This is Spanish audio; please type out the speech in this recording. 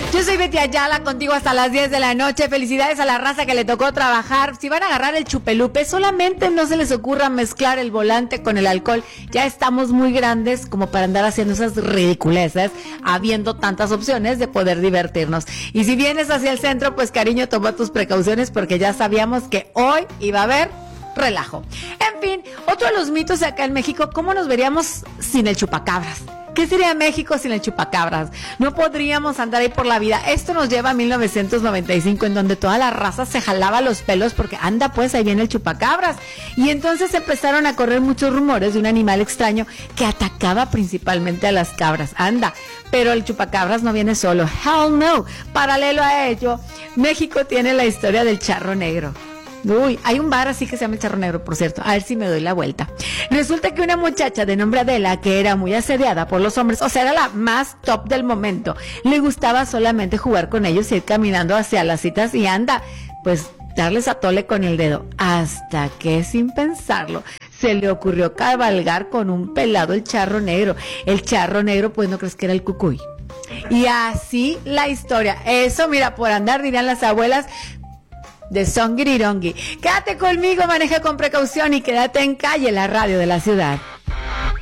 Yo soy Betty Ayala, contigo hasta las 10 de la noche. Felicidades a la raza que le tocó trabajar. Si van a agarrar el chupelupe, solamente no se les ocurra mezclar el volante con el alcohol. Ya estamos muy grandes como para andar haciendo esas ridiculeces, habiendo tantas opciones de poder divertirnos. Y si vienes hacia el centro, pues cariño, toma tus precauciones porque ya sabíamos que hoy iba a haber relajo. En fin, otro de los mitos acá en México, ¿cómo nos veríamos sin el chupacabras? ¿Qué sería México sin el chupacabras? No podríamos andar ahí por la vida. Esto nos lleva a 1995, en donde toda la raza se jalaba los pelos porque anda pues, ahí viene el chupacabras. Y entonces empezaron a correr muchos rumores de un animal extraño que atacaba principalmente a las cabras. Anda, pero el chupacabras no viene solo. Hell no. Paralelo a ello, México tiene la historia del charro negro. Uy, hay un bar así que se llama el Charro Negro, por cierto. A ver si me doy la vuelta. Resulta que una muchacha de nombre Adela, que era muy asediada por los hombres, o sea, era la más top del momento, le gustaba solamente jugar con ellos y ir caminando hacia las citas y anda, pues darles a tole con el dedo. Hasta que, sin pensarlo, se le ocurrió cabalgar con un pelado el Charro Negro. El Charro Negro, pues, ¿no crees que era el cucuy? Y así la historia. Eso, mira, por andar, dirían las abuelas, de Songirirongi. Quédate conmigo, maneja con precaución y quédate en Calle, la radio de la ciudad.